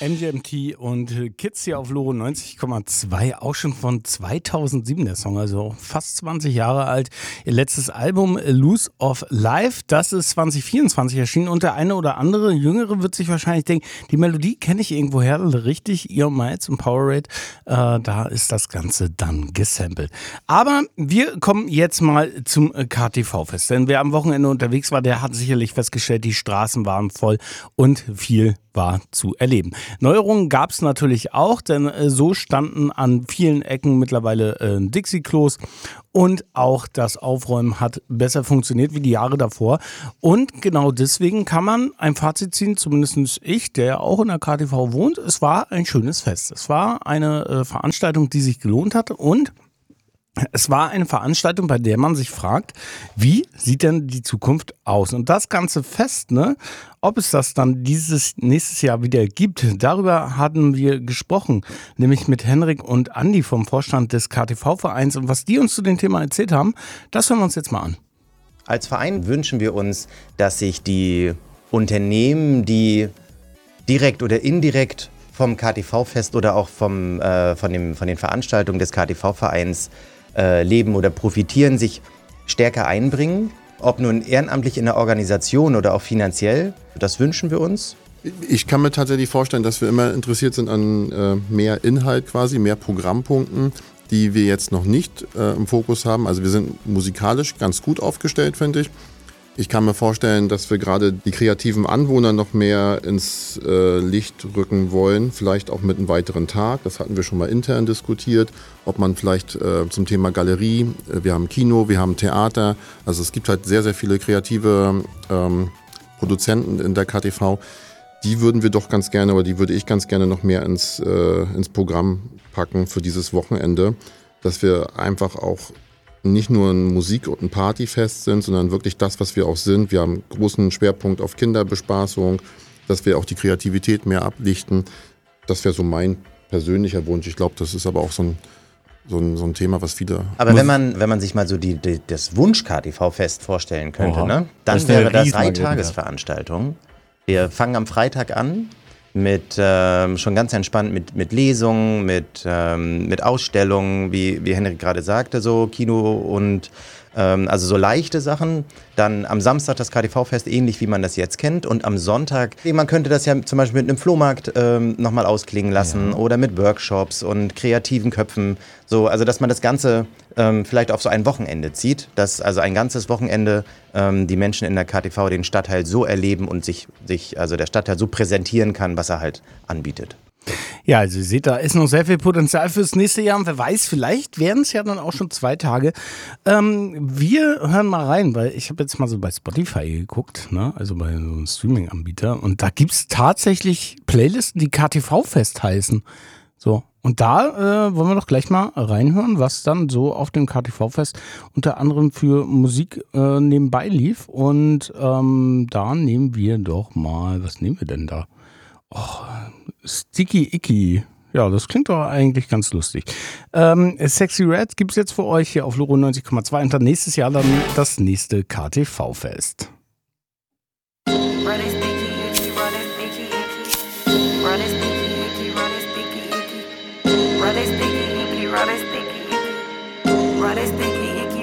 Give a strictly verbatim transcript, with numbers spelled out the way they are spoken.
M G M T und Kids hier auf Loro neunzig Komma zwei, auch schon von zweitausendsieben der Song, also fast zwanzig Jahre alt. Ihr letztes Album Lose of Life, das ist zwanzig vierundzwanzig erschienen und der eine oder andere Jüngere wird sich wahrscheinlich denken, die Melodie kenne ich irgendwoher, richtig, Iron Miles und Powerade, äh, da ist das Ganze dann gesampelt. Aber wir kommen jetzt mal zum K T V-Fest, denn wer am Wochenende unterwegs war, der hat sicherlich festgestellt, die Straßen waren voll und viel war zu erleben. Neuerungen gab es natürlich auch, denn äh, so standen an vielen Ecken mittlerweile äh, Dixie-Klos und auch das Aufräumen hat besser funktioniert wie die Jahre davor. Und genau deswegen kann man ein Fazit ziehen, zumindest ich, der auch in der K T V wohnt. Es war ein schönes Fest. Es war eine äh, Veranstaltung, die sich gelohnt hat und es war eine Veranstaltung, bei der man sich fragt, wie sieht denn die Zukunft aus? Und das ganze Fest, ne, ob es das dann dieses nächstes Jahr wieder gibt, darüber hatten wir gesprochen, nämlich mit Henrik und Andi vom Vorstand des K T V-Vereins. Und was die uns zu dem Thema erzählt haben, das hören wir uns jetzt mal an. Als Verein wünschen wir uns, dass sich die Unternehmen, die direkt oder indirekt vom K T V-Fest oder auch vom, äh, von, dem, von den Veranstaltungen des K T V-Vereins äh, leben oder profitieren, sich stärker einbringen. Ob nun ehrenamtlich in der Organisation oder auch finanziell, das wünschen wir uns. Ich kann mir tatsächlich vorstellen, dass wir immer interessiert sind an äh, mehr Inhalt quasi, mehr Programmpunkten, die wir jetzt noch nicht äh, im Fokus haben. Also wir sind musikalisch ganz gut aufgestellt, finde ich. Ich kann mir vorstellen, dass wir gerade die kreativen Anwohner noch mehr ins äh, Licht rücken wollen, vielleicht auch mit einem weiteren Tag. Das hatten wir schon mal intern diskutiert, ob man vielleicht äh, zum Thema Galerie, äh, wir haben Kino, wir haben Theater, also es gibt halt sehr, sehr viele kreative ähm, Produzenten in der K T V. Die würden wir doch ganz gerne, oder die würde ich ganz gerne noch mehr ins, äh, ins Programm packen für dieses Wochenende, dass wir einfach auch nicht nur ein Musik- und ein Partyfest sind, sondern wirklich das, was wir auch sind. Wir haben einen großen Schwerpunkt auf Kinderbespaßung, dass wir auch die Kreativität mehr ablichten. Das wäre so mein persönlicher Wunsch. Ich glaube, das ist aber auch so ein, so ein, so ein Thema, was viele... Aber wenn man, wenn man sich mal so die, die, das Wunsch-K T V-Fest vorstellen könnte, Oha, ne? Dann das wär wäre das Riesennagel, drei Tagesveranstaltung. Wir fangen am Freitag an mit ähm, schon ganz entspannt mit, mit Lesungen, mit, ähm, mit Ausstellungen, wie, wie Henrik gerade sagte, so Kino und ähm, also so leichte Sachen. Dann am Samstag das K T V-Fest, ähnlich wie man das jetzt kennt. Und am Sonntag, man könnte das ja zum Beispiel mit einem Flohmarkt ähm, nochmal ausklingen lassen ja. Oder mit Workshops und kreativen Köpfen. So, also dass man das Ganze ähm, vielleicht auf so ein Wochenende zieht, dass also ein ganzes Wochenende ähm, die Menschen in der K T V den Stadtteil so erleben und sich, sich also der Stadtteil so präsentieren kann, was er halt anbietet. Ja, also ihr seht, da ist noch sehr viel Potenzial fürs nächste Jahr und wer weiß, vielleicht werden es ja dann auch schon zwei Tage. Ähm, wir hören mal rein, weil ich habe jetzt mal so bei Spotify geguckt, ne? Also bei so einem Streaming-Anbieter und da gibt es tatsächlich Playlisten, die K T V-Fest heißen. So, und da äh, wollen wir doch gleich mal reinhören, was dann so auf dem K T V-Fest unter anderem für Musik äh, nebenbei lief. Und ähm, da nehmen wir doch mal, was nehmen wir denn da? Oh, Sticky Icky. Ja, das klingt doch eigentlich ganz lustig. Ähm, Sexy Red gibt's jetzt für euch hier auf Loro neunzig Komma zwei und dann nächstes Jahr dann das nächste K T V-Fest. Ready?